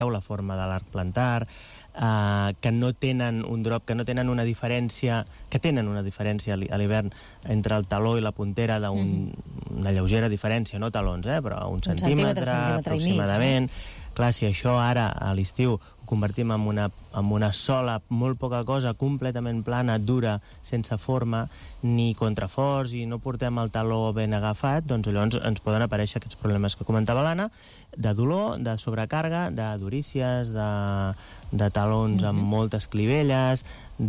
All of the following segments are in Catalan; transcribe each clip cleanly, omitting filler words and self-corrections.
la forma de l'arc plantar, que no tenen un drop, que no tenen una diferència, que tenen una diferència a l'hivern entre el taló i la puntera una lleugera diferència, no talons, però un centímetre aproximadament. Clar, si això ara a l'estiu ho convertim en una sola, molt poca cosa, completament plana, dura, sense forma, ni contraforts, i no portem el taló ben agafat, doncs llavors ens poden aparèixer aquests problemes que comentava l'Anna, de dolor, de sobrecàrrega, de durícies, de talons amb moltes clivelles,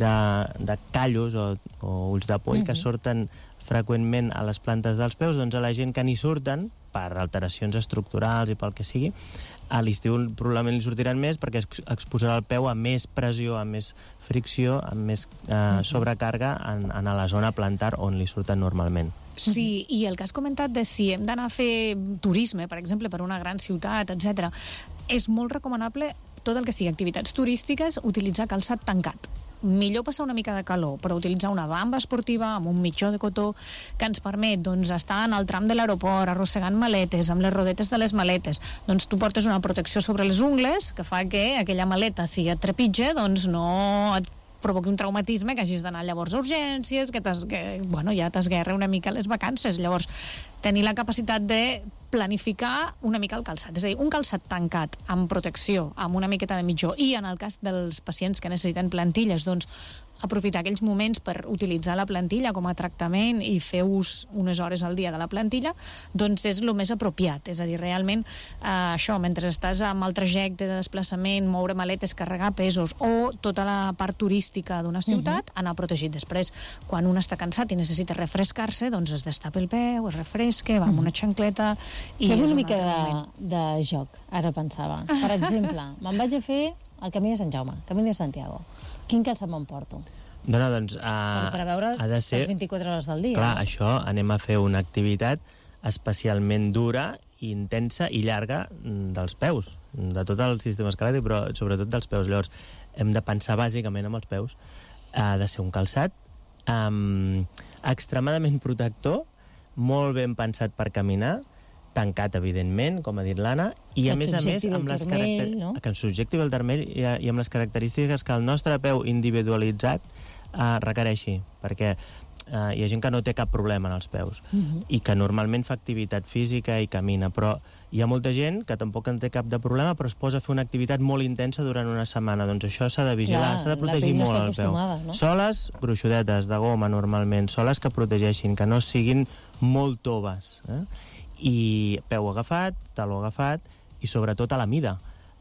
de callos o ulls de poll que surten freqüentment a les plantes dels peus. Doncs a la gent que n'hi surten, per alteracions estructurals i pel que sigui, a l'estiu probablement li sortiran més perquè exposarà el peu a més pressió, a més fricció, a més sobrecàrrega en la zona plantar on li surten normalment. Sí, i el que has comentat de si hem d'anar a fer turisme, per exemple, per una gran ciutat, etc., és molt recomanable tot el que sigui activitats turístiques, utilitzar calçat tancat. Millor passar una mica de calor, però utilitzar una bamba esportiva amb un mitjó de cotó que ens permet estar en el tram de l'aeroport, arrossegant maletes, amb les rodetes de les maletes. Doncs tu portes una protecció sobre les ungles que fa que aquella maleta, si et trepitja, doncs no et provoqui un traumatisme, que hagis d'anar llavors a urgències, que ja t'esguerra una mica les vacances. Llavors, tenir la capacitat de planificar una mica el calçat, és a dir, un calçat tancat amb protecció, amb una miqueta de mitjó, i en el cas dels pacients que necessiten plantilles, doncs aprofitar aquells moments per utilitzar la plantilla com a tractament i fer ús unes hores al dia de la plantilla, doncs és el més apropiat. És a dir, realment això, mentre estàs amb el trajecte de desplaçament, moure maletes, carregar pesos o tota la part turística d'una ciutat, anar protegit. Després, quan un està cansat i necessita refrescar-se, doncs es destapa el peu, es refresca, va amb una xancleta i fem una mica de joc, ara pensava. Per exemple, me'n vaig a fer el Camí de Sant Jaume, Camí de Santiago. Quin calçat m'emporto? Doncs per veure les 24 hores del dia. Clar, això anem a fer una activitat especialment dura, intensa i llarga dels peus, de tot el sistema esquelètic, però sobretot dels peus. Llavors, hem de pensar bàsicament amb els peus. Ha de ser un calçat extremadament protector, molt ben pensat per caminar, tancat, evidentment, com ha dit l'Anna, i a més amb les que ens subjecti el turmell i amb les característiques que el nostre peu individualitzat requereixi, perquè hi ha gent que no té cap problema en els peus i que normalment fa activitat física i camina, però hi ha molta gent que tampoc en té cap de problema, però es posa a fer una activitat molt intensa durant una setmana. Doncs això s'ha de vigilar, s'ha de protegir molt el peu. No? Soles gruixudetes de goma, normalment, soles que protegeixin, que no siguin molt toves, i peu agafat, taló agafat, i sobretot a la mida.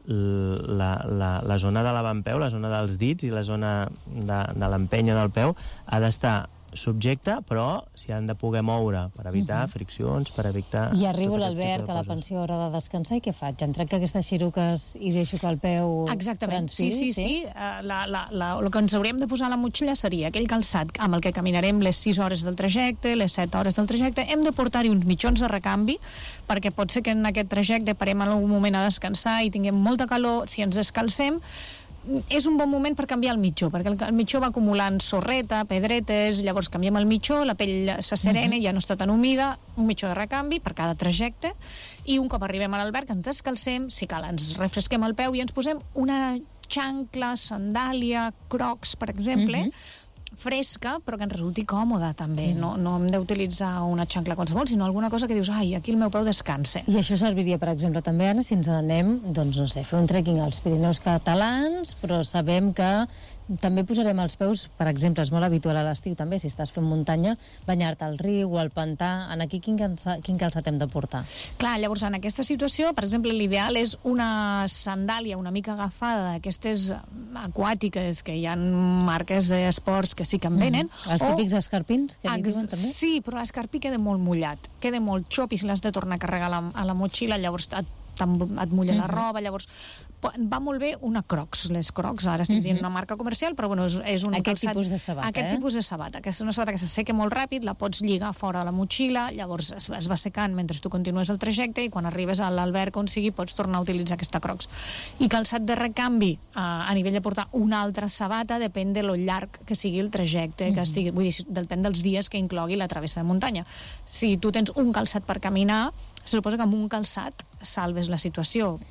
La zona de l'avantpeu, la zona dels dits i la zona de l'empenya del peu ha d'estar subjecta, però s'hi han de poder moure per evitar friccions, per evitar... I arribo a l'Albert, a la pensió, a hora de descansar, i què faig? Em trenco aquestes xiruques i deixo que el peu transpiri? Sí. El que ens hauríem de posar a la motxilla seria aquell calçat amb el que caminarem les 6 hores del trajecte, les 7 hores del trajecte. Hem de portar-hi uns mitjons de recanvi, perquè pot ser que en aquest trajecte parem en algun moment a descansar i tinguem molta calor. Si ens descalcem, és un bon moment per canviar el mitjó, perquè el mitjó va acumulant sorreta, pedretes, llavors canviem el mitjó, la pell s'asserena, ja no està tan humida, un mitjó de recanvi per cada trajecte, i un cop arribem a l'alberg ens descalcem, si cal ens refresquem el peu i ens posem una xancla, sandàlia, crocs, per exemple, fresca, però que ens resulti còmoda també. No hem d'utilitzar una xancla qualsevol, sinó alguna cosa que dius, ai, aquí el meu peu descansa. I això serviria, per exemple, també, Anna, si ens anem, doncs, no sé, fer un trekking als Pirineus catalans, però sabem que també posarem els peus, per exemple, és molt habitual a l'estiu també, si estàs fent muntanya, banyar-te al riu o al pantà. En aquí quin calçat hem de portar? Clar, llavors en aquesta situació, per exemple, l'ideal és una sandàlia una mica agafada d'aquestes aquàtiques, que hi ha marques d'esports que sí que en venen. Els típics escarpins, que li diuen també? Sí, però l'escarpí queda molt mullat, queda molt xop, i si l'has de tornar a carregar a la motxilla, llavors et mulla la roba. Llavors va molt bé una Crocs. Les Crocs, ara estic dient una marca comercial, però bueno, és un aquest calçat, tipus de sabata, aquest tipus de sabata, que és una sabata que s'asseca molt ràpid, la pots lligar fora de la motxilla, llavors es va secant mentre tu continues el trajecte, i quan arribes a l'alberg on sigui pots tornar a utilitzar aquesta Crocs. I calçat de recanvi, a nivell de portar una altra sabata, depèn de lo llarg que sigui el trajecte, que estigui, vull dir, depèn dels dies que inclogui la travessa de muntanya. Si tu tens un calçat per caminar, se suposa que amb un calçat salves la situació.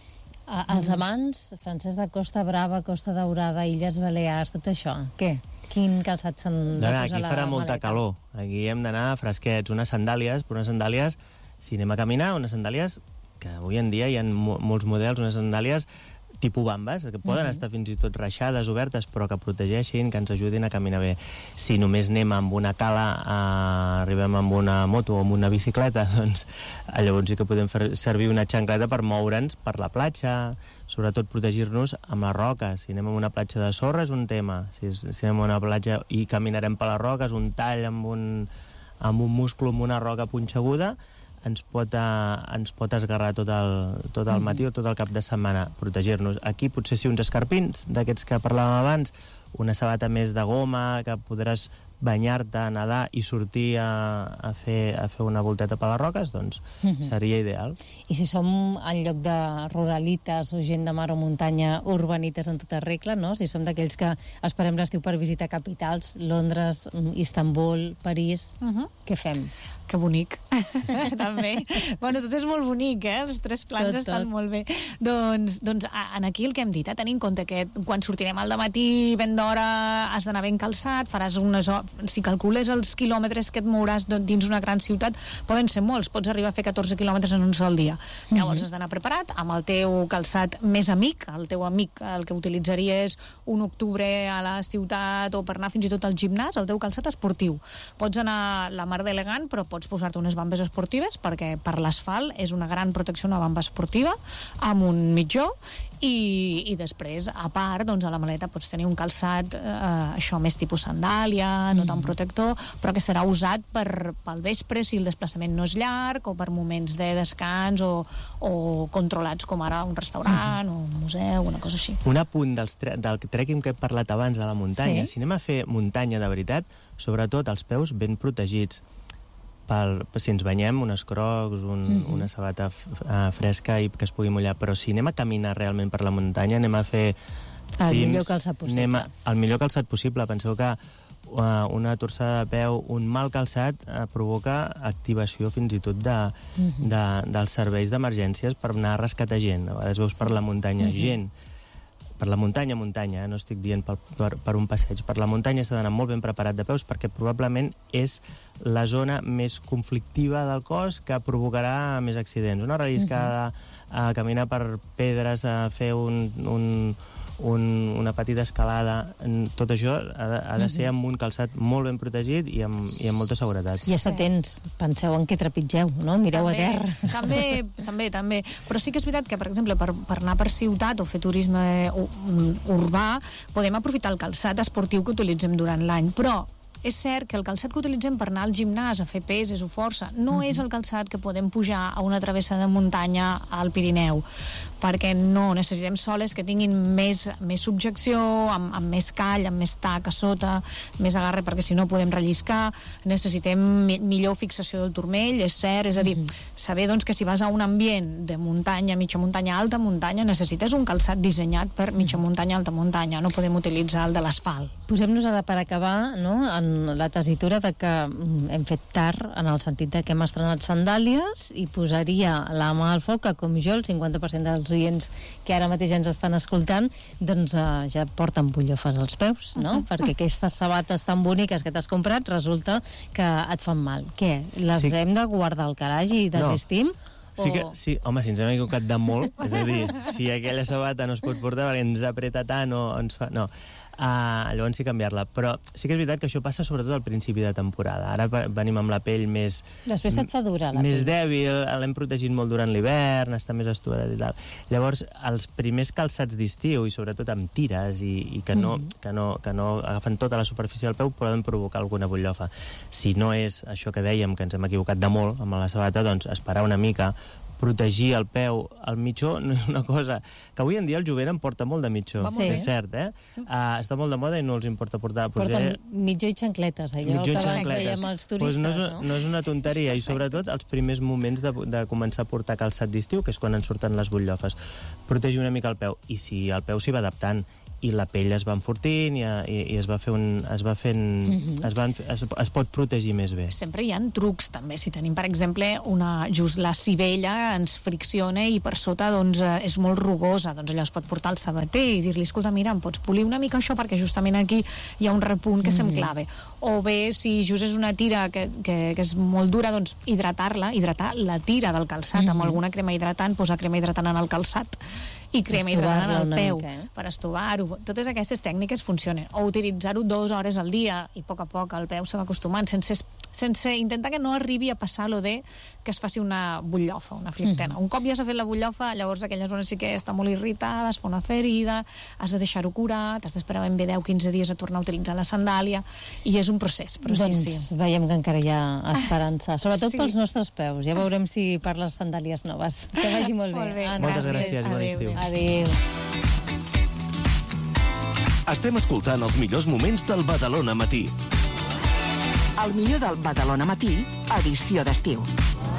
Els amants, Francesc de Costa Brava, Costa Daurada, Illes Balears, tot això, què? Quin calçat s'han de posar a la maleta? Aquí farà molta calor. Aquí hem d'anar fresquets. Unes sandàlies, però unes sandàlies, si anem a caminar, unes sandàlies que avui en dia hi ha molts models, unes sandàlies tipus bambes, que poden estar fins i tot reixades, obertes, però que protegeixin, que ens ajudin a caminar bé. Si només anem amb una cala, arribem amb una moto o amb una bicicleta, doncs llavors sí que podem fer servir una xancleta per moure'ns per la platja, sobretot protegir-nos amb les roques. Si anem a una platja de sorra és un tema, si anem a una platja i caminarem per les roques, un tall amb un musclo, amb una roca punxeguda, ens pot esgarrar tot el matí o tot el cap de setmana, protegir-nos. Aquí potser sí uns escarpins, d'aquests que parlàvem abans, una sabata més de goma, que podràs banyar-te, nedar i sortir a fer una volteta per les roques, doncs seria ideal. I si som en lloc de ruralites o gent de mar o muntanya, urbanites en tota regla, no? Si som d'aquells que esperem l'estiu per visitar capitals, Londres, Istanbul, París, què fem? Que bonic, també. Bueno, tot és molt bonic, Els tres plans estan molt bé. Doncs aquí el que hem dit, tenint en compte que quan sortirem al dematí ben d'hora has d'anar ben calçat, faràs si calcules els quilòmetres que et mouràs dins una gran ciutat, poden ser molts, pots arribar a fer 14 quilòmetres en un sol dia. Llavors has d'anar preparat amb el teu calçat més amic, el teu amic, el que utilitzaries un octubre a la ciutat o per anar fins i tot al gimnàs, el teu calçat esportiu. Pots anar la mar d'elegant, però pots posar-te unes bambes esportives, perquè per l'asfalt és una gran protecció una bamba esportiva, amb un mitjó, i després, a part, doncs a la maleta pots tenir un calçat això més tipus sandàlia, no tan protector, però que serà usat pel vespre si el desplaçament no és llarg, o per moments de descans o controlats, com ara un restaurant o un museu, una cosa així. Un apunt del trekking que he parlat abans a la muntanya. Si anem a fer muntanya de veritat, sobretot els peus ben protegits. Si ens banyem, unes crocs, una sabata fresca i que es pugui mullar, però si anem a caminar realment per la muntanya, anem a fer el millor calçat possible. El millor calçat possible. Penseu que una torçada de peu, un mal calçat provoca activació fins i tot dels serveis d'emergències per anar a rescatar gent. A vegades veus per la muntanya gent, per la muntanya, no estic dient per un passeig. Per la muntanya s'ha d'anar molt ben preparat de peus perquè probablement és la zona més conflictiva del cos que provocarà més accidents. Una relliscada, a caminar per pedres, a fer una petita escalada, tot això ha de ser amb un calçat molt ben protegit i amb molta seguretat. I estar atents, penseu en què trepitgeu, no? Mireu a terra. També. Però sí que és veritat que, per exemple, per anar per ciutat o fer turisme urbà, podem aprofitar el calçat esportiu que utilitzem durant l'any, però és cert que el calçat que utilitzem per anar al gimnàs, a fer peses o força, no és el calçat que podem pujar a una travessa de muntanya al Pirineu, perquè no necessitem soles que tinguin més subjecció, amb més call, amb més tac a sota, més agarre, perquè si no podem relliscar, necessitem millor fixació del turmell, és cert, és a dir, saber doncs, que si vas a un ambient de muntanya, mitja muntanya, alta muntanya, necessites un calçat dissenyat per mitja muntanya, alta muntanya, no podem utilitzar el de l'asfalt. Posem-nos ara per acabar, no?, en la tessitura de que hem fet tard en el sentit de que hem estrenat sandàlies i posaria la mà al foc que, com jo, el 50% dels oients que ara mateix ens estan escoltant, doncs ja porten bullofes als peus, no? Perquè aquestes sabates tan boniques que t'has comprat resulta que et fan mal. Què? Les hem de guardar al calaix i desistim? Sí, home, si ens hem equivocat de molt, és a dir, si aquella sabata no es pot portar perquè ens apreta tant o ens fa... No. Llavors sí canviar-la, però sí que és veritat que això passa sobretot al principi de temporada. Ara venim amb la pell més... Després se't fa dura la més pell. Dèbil, l'hem protegit molt durant l'hivern, està més estuadat i tal. Llavors, els primers calçats d'estiu, i sobretot amb tires, i que no agafen tota la superfície del peu, poden provocar alguna butllofa. Si no és això que dèiem, que ens hem equivocat de molt amb la sabata, doncs esperar una mica, protegir el peu, el mitjó no és una cosa que avui en dia el jovent en porta molt de mitjó, és cert, està molt de moda i no els importa portar. Porten mitjó i xancletes, allò que abans veiem els turistes, no és una tonteria, i sobretot els primers moments de començar a portar calçat d'estiu, que és quan ens surten les butllofes. Protegir una mica el peu, i si el peu s'hi va adaptant, i la pell es va enfortint i es va fer es pot protegir més bé. Sempre hi ha trucs, també. Si tenim, per exemple, just la sivella ens fricciona i per sota doncs, és molt rugosa, doncs allò es pot portar al sabater i dir-li, escolta, mira, em pots polir una mica això perquè justament aquí hi ha un repunt que se'm clave. O bé, si just és una tira que és molt dura, doncs hidratar la tira del calçat amb alguna crema hidratant, posar crema hidratant en el calçat i crema hidratant en el peu per estovar-ho. Totes aquestes tècniques funcionen. O utilitzar-ho 2 hores al dia i a poc el peu se va acostumant, sense intentar que no arribi a passar lo de que es faci una butllofa, una flictena. Un cop ja s'ha fet la butllofa, llavors aquella zona sí que està molt irritada, es fa una ferida, has de deixar-ho curat, has d'esperar ben bé 10-15 dies a tornar a utilitzar la sandàlia, i és un procés, però doncs veiem que encara hi ha esperança, sobretot pels nostres peus. Ja veurem si per les sandàlies noves. Que vagi molt bé. Moltes gràcies, bon estiu. Adéu. Estem escoltant els millors moments del Badalona Matí. El millor del Badalona Matí, edició d'estiu.